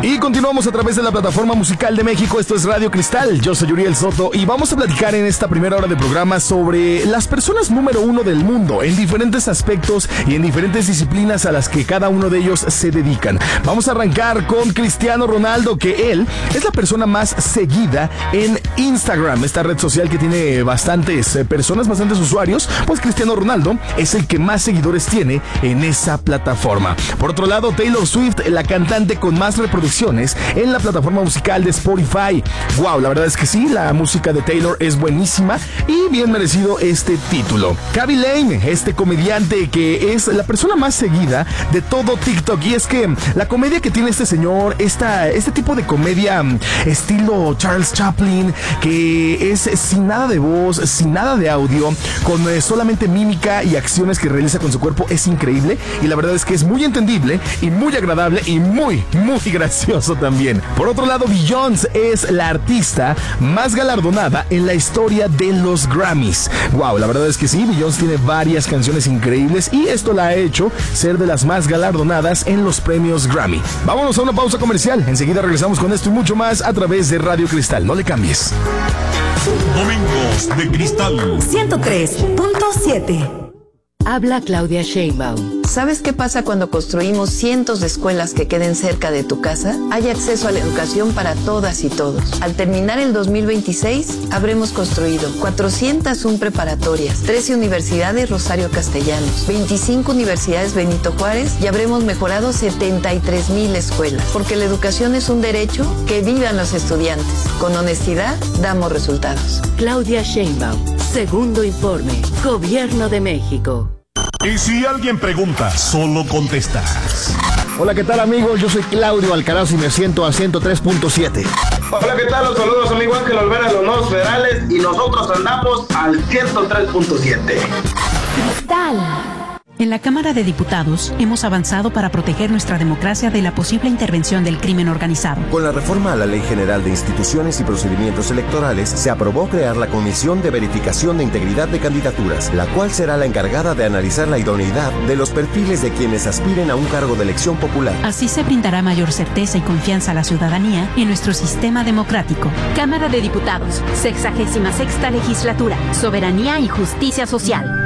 Y continuamos a través de la plataforma musical de México. Esto es Radio Cristal. Yo soy Uriel Soto y vamos a platicar en esta primera hora de programa sobre las personas número uno del mundo en diferentes aspectos y en diferentes disciplinas a las que cada uno de ellos se dedican. Vamos a arrancar con Cristiano Ronaldo, que él es la persona más seguida en Instagram, esta red social que tiene bastantes personas, bastantes usuarios. Pues Cristiano Ronaldo es el que más seguidores tiene en esa plataforma. Por otro lado, Taylor Swift, la cantante con más reproducciones en la plataforma musical de Spotify. Wow, la verdad es que sí, la música de Taylor es buenísima y bien merecido este título. Khaby Lame, este comediante que es la persona más seguida de todo TikTok, y es que la comedia que tiene este señor, este tipo de comedia estilo Charles Chaplin, que es sin nada de voz, sin nada de audio, con solamente mímica y acciones que realiza con su cuerpo, es increíble, y la verdad es que es muy entendible y muy agradable y muy gracioso también. Por otro lado, Beyoncé es la artista más galardonada en la historia de los Grammys. Wow, la verdad es que sí, Beyoncé tiene varias canciones increíbles y esto la ha hecho ser de las más galardonadas en los premios Grammy. Vámonos a una pausa comercial. Enseguida regresamos con esto y mucho más a través de Radio Cristal. No le cambies. Domingos de Cristal 103.7. Habla Claudia Sheinbaum. ¿Sabes qué pasa cuando construimos cientos de escuelas que queden cerca de tu casa? Hay acceso a la educación para todas y todos. Al terminar el 2026, habremos construido 401 preparatorias, 13 universidades Rosario Castellanos, 25 universidades Benito Juárez y habremos mejorado 73,000 escuelas. Porque la educación es un derecho, que vivan los estudiantes. Con honestidad, damos resultados. Claudia Sheinbaum. Segundo informe. Gobierno de México. Y si alguien pregunta, solo contestas. Hola, ¿qué tal, amigos? Yo soy Claudio Alcaraz y me siento a 103.7. Hola, ¿qué tal? Los saludos, amigo Ángel Olvera, los nuevos federales, y nosotros andamos al 103.7. Cristal. En la Cámara de Diputados hemos avanzado para proteger nuestra democracia de la posible intervención del crimen organizado. Con la reforma a la Ley General de Instituciones y Procedimientos Electorales, se aprobó crear la Comisión de Verificación de Integridad de Candidaturas, la cual será la encargada de analizar la idoneidad de los perfiles de quienes aspiren a un cargo de elección popular. Así se brindará mayor certeza y confianza a la ciudadanía en nuestro sistema democrático. Cámara de Diputados, 66ª Legislatura, Soberanía y Justicia Social.